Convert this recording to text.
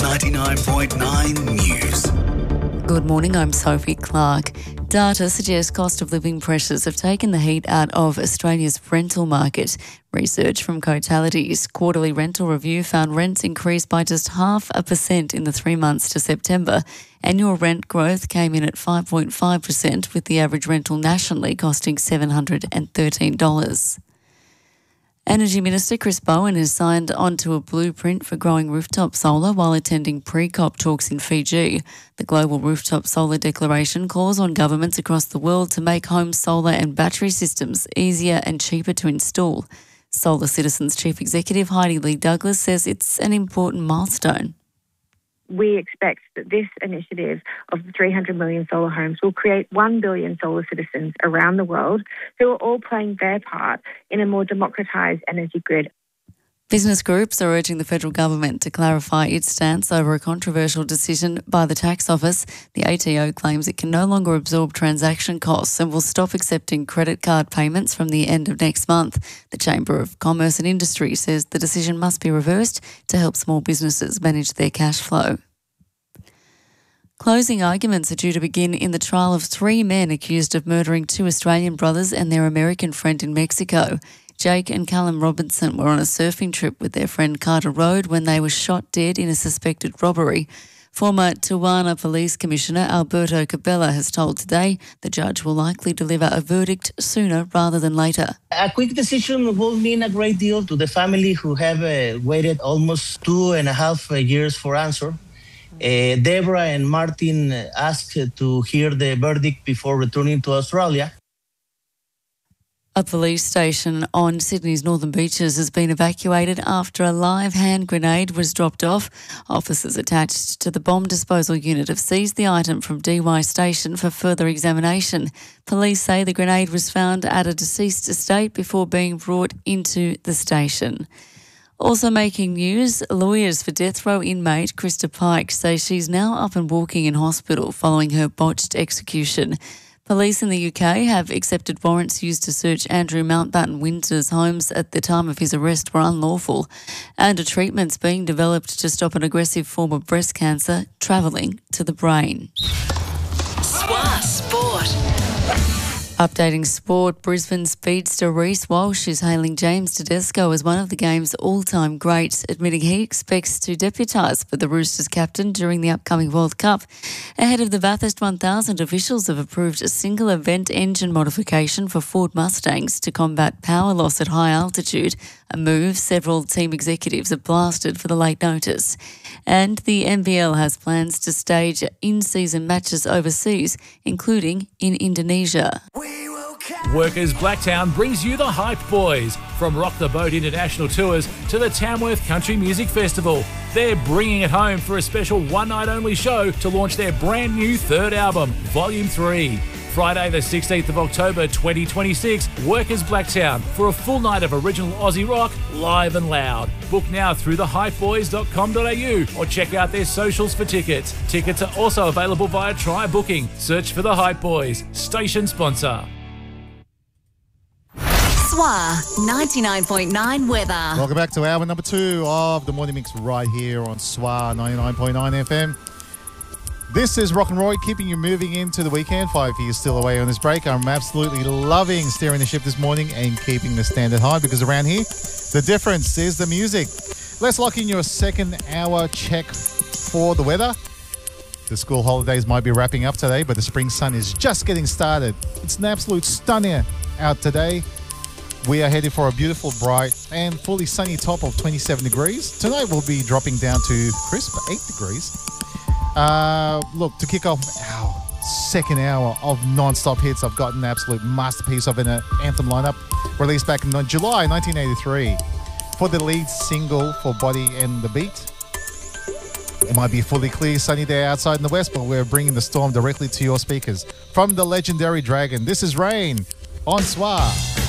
99.9 News. Good morning, I'm Sophie Clark. Data suggests cost of living pressures have taken the heat out of Australia's rental market. Research from Cotality's quarterly rental review found rents increased by just 0.5% in the 3 months to September. Annual rent growth came in at 5.5%, with the average rental nationally costing $713. Energy Minister Chris Bowen has signed onto a blueprint for growing rooftop solar while attending pre-COP talks in Fiji. The Global Rooftop Solar Declaration calls on governments across the world to make home solar and battery systems easier and cheaper to install. Solar Citizens Chief Executive Heidi Lee Douglas says it's an important milestone. We expect that this initiative of the 300 million solar homes will create 1 billion solar citizens around the world who are all playing their part in a more democratised energy grid. Business groups are urging the federal government to clarify its stance over a controversial decision by the tax office. The ATO claims it can no longer absorb transaction costs and will stop accepting credit card payments from the end of next month. The Chamber of Commerce and Industry says the decision must be reversed to help small businesses manage their cash flow. Closing arguments are due to begin in the trial of 3 men accused of murdering 2 Australian brothers and their American friend in Mexico. Jake and Callum Robinson were on a surfing trip with their friend Carter Road when they were shot dead in a suspected robbery. Former Tijuana Police Commissioner Alberto Cabela has told Today the judge will likely deliver a verdict sooner rather than later. A quick decision will mean a great deal to the family who have waited almost 2.5 years for answer. Deborah and Martin asked to hear the verdict before returning to Australia. A police station on Sydney's northern beaches has been evacuated after a live hand grenade was dropped off. Officers attached to the bomb disposal unit have seized the item from DY Station for further examination. Police say the grenade was found at a deceased estate before being brought into the station. Also making news, lawyers for death row inmate Krista Pike say she's now up and walking in hospital following her botched execution. Police in the UK have accepted warrants used to search Andrew Mountbatten Windsor's homes at the time of his arrest were unlawful, and a treatment's being developed to stop an aggressive form of breast cancer travelling to the brain. SWA Sport. Updating sport, Brisbane speedster Reece Walsh is hailing James Tedesco as one of the game's all-time greats, admitting he expects to deputise for the Roosters captain during the upcoming World Cup. Ahead of the Bathurst 1000, officials have approved a single event engine modification for Ford Mustangs to combat power loss at high altitude, a move several team executives have blasted for the late notice. And the NBL has plans to stage in-season matches overseas, including in Indonesia. Workers Blacktown brings you the Hype Boys. From Rock the Boat International Tours to the Tamworth Country Music Festival, they're bringing it home for a special one-night-only show to launch their brand new 3rd album, Volume 3. Friday the 16th of October 2026, Workers Blacktown for a full night of original Aussie rock, live and loud. Book now through thehypeboys.com.au or check out their socials for tickets. Tickets are also available via Try Booking. Search for the Hype Boys, station sponsor. SWA 99.9 weather. Welcome back to hour number 2 of the Morning Mix right here on SWA 99.9 FM. This is Rock and Roy, keeping you moving into the weekend. 5 years still away on this break. I'm absolutely loving steering the ship this morning and keeping the standard high because around here, the difference is the music. Let's lock in your second hour check for the weather. The school holidays might be wrapping up today, but the spring sun is just getting started. It's an absolute stunner out today. We are headed for a beautiful, bright and fully sunny top of 27 degrees. Tonight we'll be dropping down to crisp 8 degrees. Look, to kick off our second hour of non-stop hits, I've got an absolute masterpiece of an anthem lineup released back in July 1983 for the lead single for Body and the Beat. It might be a fully clear, sunny day outside in the west, but we're bringing the storm directly to your speakers. From the legendary Dragon, this is Rain on SWA.